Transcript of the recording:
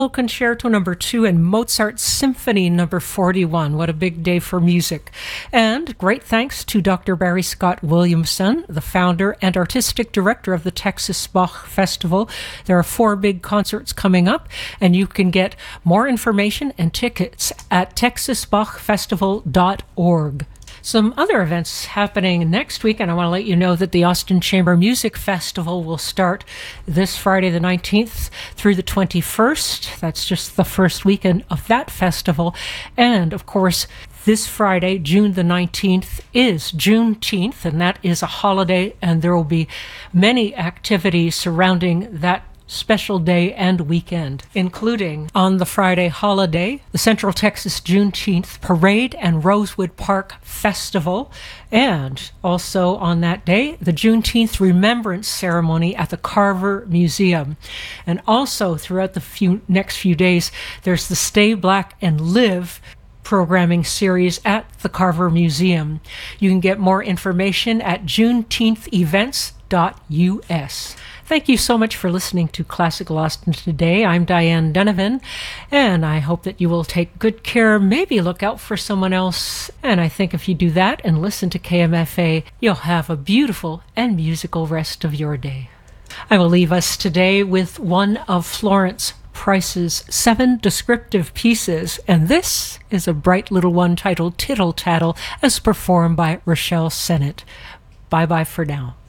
Concerto number 2 and Mozart Symphony number 41. What a big day for music. And great thanks to Dr. Barry Scott Williamson, the founder and artistic director of the Texas Bach Festival. There are 4 big concerts coming up, and you can get more information and tickets at texasbachfestival.org. Some other events happening next week, and I want to let you know that the Austin Chamber Music Festival will start this Friday the 19th through the 21st. That's just the first weekend of that festival. And, of course, this Friday, June the 19th, is Juneteenth, and that is a holiday, and there will be many activities surrounding that special day and weekend, including on the Friday holiday, the Central Texas Juneteenth Parade and Rosewood Park Festival, and also on that day, the Juneteenth Remembrance Ceremony at the Carver Museum. And also throughout the next few days, there's the Stay Black and Live programming series at the Carver Museum. You can get more information at juneteenthevents.us. Thank you so much for listening to Classical Austin today. I'm Diane Donovan, and I hope that you will take good care, maybe look out for someone else. And I think if you do that and listen to KMFA, you'll have a beautiful and musical rest of your day. I will leave us today with one of Florence Price's 7 descriptive pieces, and this is a bright little one titled Tittle Tattle, as performed by Rochelle Sennett. Bye-bye for now.